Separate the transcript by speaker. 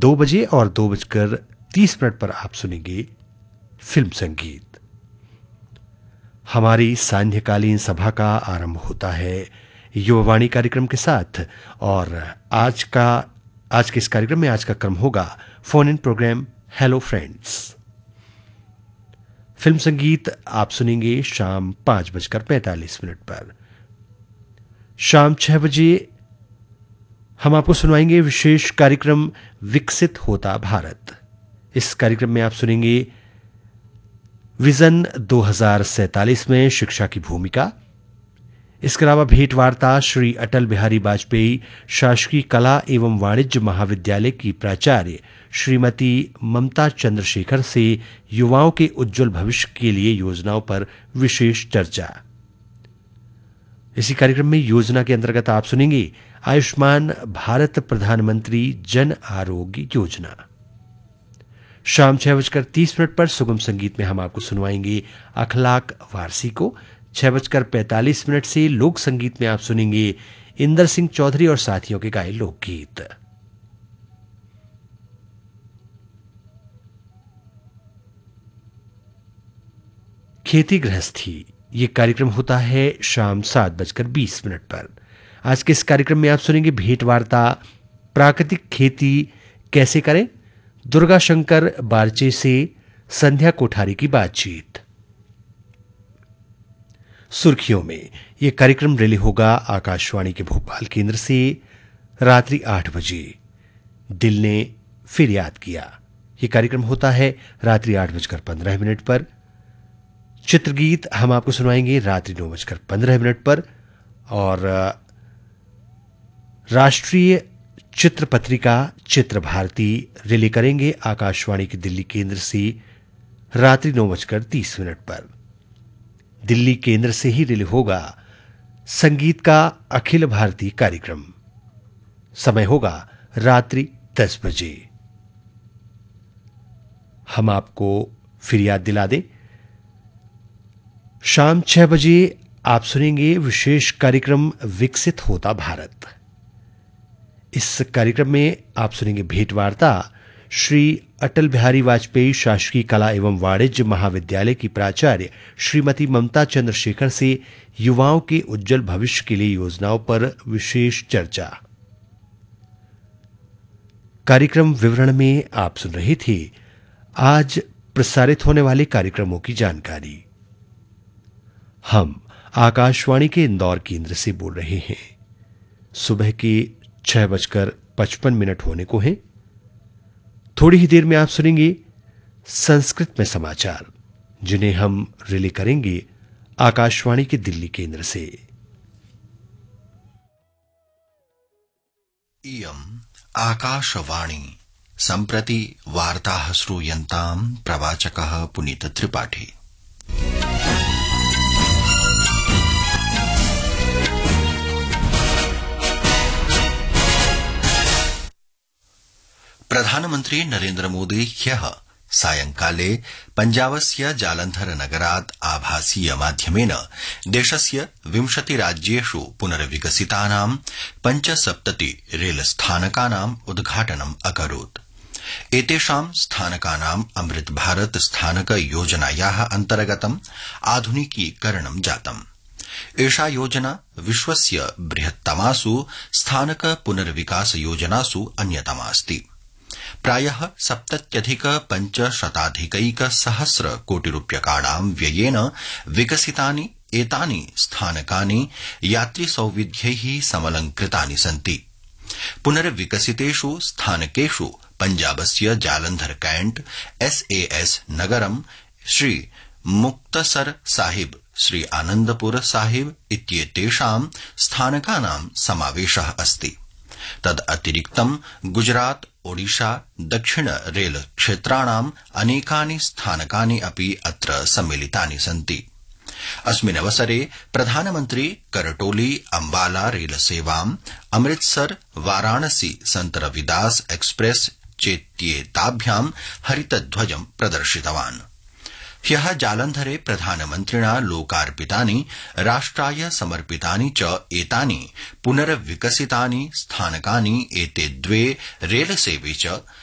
Speaker 1: 2 बजे और 2:30 पर आप सुनेंगे फिल्म संगीत। हमारी सांध्यकालीन सभा का आरंभ होता है युवावाणी कार्यक्रम के साथ और आज के इस कार्यक्रम में आज का क्रम होगा phone in programme hello friends. Film संगीत आप सुनेंगे शाम 5:45 पर। शाम 6 बजे हम आपको सुनवाएंगे विशेष कार्यक्रम विकसित होता भारत। इस कार्यक्रम में आप सुनेंगे विजन 2047 में शिक्षा की भूमिका। इसके अलावा भेंट वार्ता श्री अटल बिहारी वाजपेयी शासकीय कला एवं वाणिज्य महाविद्यालय की प्राचार्य श्रीमती ममता चंद्रशेखर से युवाओं के उज्जवल भविष्य के लिए योजनाओं पर विशेष चर्चा। इसी कार्यक्रम में योजना के अंतर्गत आप सुनेंगे आयुष्मान भारत प्रधानमंत्री जन आरोग्य योजना। शाम 6:30 पर सुगम संगीत में हम आपको सुनवाएंगे अखलाक वारसी को। 6:45 से लोक संगीत में आप सुनेंगे इंदर सिंह चौधरी और साथियों के गाए लोकगीत। खेती गृहस्थी ये कार्यक्रम होता है शाम 7:20 पर। आज के इस कार्यक्रम में आप सुनेंगे भेंट वार्ता प्राकृतिक खेती कैसे करें, दुर्गा शंकर बारचे से संध्या कोठारी की बातचीत। सुर्खियों में यह कार्यक्रम रिले होगा आकाशवाणी के भोपाल केंद्र से रात्रि 8 बजे। दिल ने फिर याद किया यह कार्यक्रम होता है रात्रि 8:15 पर। चित्रगीत हम आपको सुनाएंगे रात्रि 9:15 पर और राष्ट्रीय चित्र पत्रिका चित्र भारती रिले करेंगे आकाशवाणी के दिल्ली केंद्र से रात्रि 9:30 पर। दिल्ली केंद्र से ही रिले होगा संगीत का अखिल भारतीय कार्यक्रम। समय होगा रात्रि 10 बजे। हम आपको फिर याद दिला दें, शाम 6 बजे आप सुनेंगे विशेष कार्यक्रम विकसित होता भारत। इस कार्यक्रम में आप सुनेंगे भेंट वार्ता श्री अटल बिहारी वाजपेयी शासकीय कला एवं वाणिज्य महाविद्यालय की प्राचार्य श्रीमती ममता चंद्रशेखर से युवाओं के उज्जवल भविष्य के लिए योजनाओं पर विशेष चर्चा। कार्यक्रम विवरण में आप सुन रहे थे आज प्रसारित होने वाले कार्यक्रमों की जानकारी। हम आकाशवाणी के इंदौर केंद्र से बोल रहे हैं। सुबह के 6:55 होने को हैं। थोड़ी ही देर में आप सुनेंगे संस्कृत में समाचार, जिन्हें हम रिले करेंगे आकाशवाणी के दिल्ली केंद्र से।
Speaker 2: इयम् आकाशवाणी सम्प्रति वार्ताः श्रूयन्ताम् प्रवाचकः पुनीत त्रिपाठी। प्रधानमन्त्री नरेन्द्र मोदी ह्यः सायंकाले पञ्जाबस्य जालन्धर नगरात् आभासीय माध्यमेन देशस्य 20 राज्येषु पुनर्विकसितानां 75 रेलस्थानकानाम् उद्घाटनम् अकरोत्। एतेषां स्थानकानाम् अमृत भारत स्थानक योजनायाः अन्तर्गतम् आधुनिकीकरणं जातम्। एषा योजना विश्वस्य बृहत्तमासु स्थानक पुनर्विकास योजनासु अन्यतमा अस्ति। प्रायः 70,500,000 कोटिरूप्यकाणां व्ययेन विकसितानि एतानि स्थानकानि यात्रिसौविध्यैः समलंकृतानि सन्ति। पुनर्विकसितेषु स्थानकेषु पञ्जाबस्य जालन्धर कैंट, SAS नगरं, श्री मुक्तसर साहिब, श्री आनंदपुर साहिब इत्येतेषां स्थानकानां समावेशः अस्ति। तदतिरिक्तं गुजरात, ओडिशा, दक्षिण रेल क्षेत्राणाम् अनेकानि स्थानकानि अपि अत्र सम्मिलितानि सन्ति। अस्मिन् अवसरे प्रधानमन्त्री करटोली अम्बाला रेलसेवाम्, अमृतसर वाराणसी संत रविदास एक्सप्रेस चेत्येताभ्यां हरितध्वजं प्रदर्शितवान्। ह्यः जालन्धरे प्रधानमन्त्रिणा लोकार्पितानि राष्ट्राय समर्पितानि च एतानि पुनर्विकसितानि स्थानकानि एते द्वे रेलसेवे च